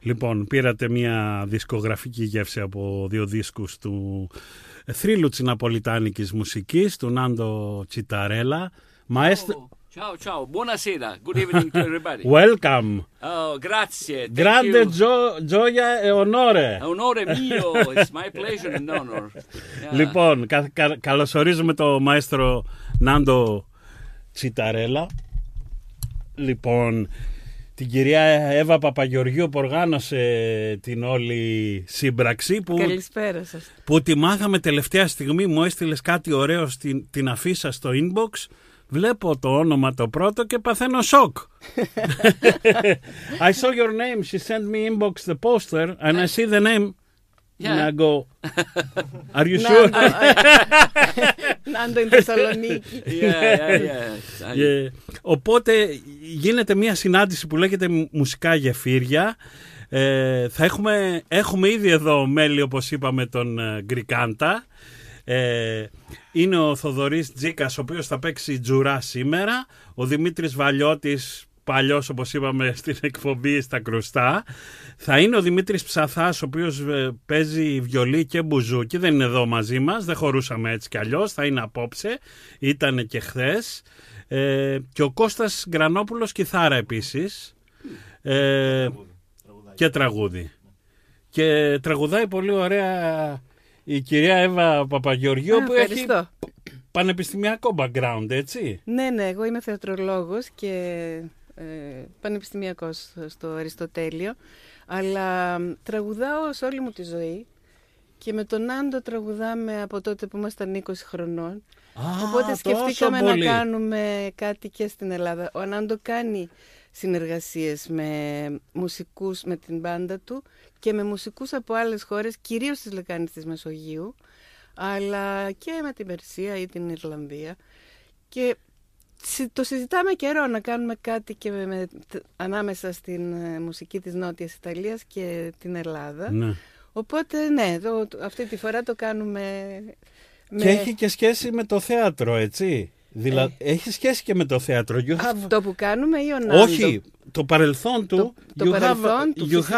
Λοιπόν, πήρατε μια δισκογραφική γεύση από 2 δίσκους του θρύλου της ναπολιτάνικης μουσικής, του Νάντο Τσιταρέλα. Ciao, ciao, buonasera, good evening to everybody. Welcome. Oh, grazie. Grande gioia e onore. Onore mio, it's my pleasure and honor. Yeah. Λοιπόν, καλωσορίζουμε το μαέστρο Νάντο Τσιταρέλα. Λοιπόν, την κυρία Εύα Παπαγεωργίου που οργάνωσε την όλη σύμπραξη. Καλησπέρα σας. Που τη μάθαμε τελευταία στιγμή, μου έστειλες κάτι ωραίο την αφίσα στο inbox. Βλέπω το όνομα το πρώτο και παθαίνω σοκ. I saw your name. She sent me inbox the poster and I see the name. Yeah. And I go, are you sure? Νάντο in Θεσσαλονίκη. Yeah. Οπότε γίνεται μια συνάντηση που λέγεται Μουσικά Γεφύρια. Έχουμε ήδη εδώ μέλη, όπως είπαμε, τον Γκρικάντα. Είναι ο Θοδωρής Τζίκας, ο οποίος θα παίξει τζουρά σήμερα, ο Δημήτρης Βαλιώτης, παλιός όπως είπαμε στην εκπομπή στα κρουστά, θα είναι ο Δημήτρης Ψαθάς, ο οποίος παίζει βιολί και μπουζούκι, δεν είναι εδώ μαζί μας, δεν χωρούσαμε έτσι κι αλλιώς, θα είναι απόψε, ήταν και χθες, και ο Κώστας Γκρανόπουλος κιθάρα επίσης, και τραγούδι, και τραγουδάει πολύ ωραία η κυρία Εύα Παπαγεωργίου, που έχει πανεπιστημιακό background, έτσι. Ναι, εγώ είμαι θεατρολόγος και πανεπιστημιακός στο Αριστοτέλειο, αλλά τραγουδάω σε όλη μου τη ζωή και με τον Νάντο τραγουδάμε από τότε που ήμασταν 20 χρονών. Οπότε σκεφτήκαμε να κάνουμε κάτι και στην Ελλάδα. Ο Νάντο κάνει συνεργασίες με μουσικούς, με την μπάντα του και με μουσικούς από άλλες χώρες, κυρίως της λεκάνης της Μεσογείου, αλλά και με την Περσία ή την Ιρλανδία. Και το συζητάμε καιρό να κάνουμε κάτι και ανάμεσα στην μουσική της Νότιας Ιταλίας και την Ελλάδα. Ναι. Οπότε αυτή τη φορά το κάνουμε. Και έχει και σχέση με το θέατρο, έτσι. Δηλαδή, έχει σχέση και με το θέατρο. Αυτό που κάνουμε ή ο Νάντο? Όχι, το παρελθόν του. Το παρελθόν του.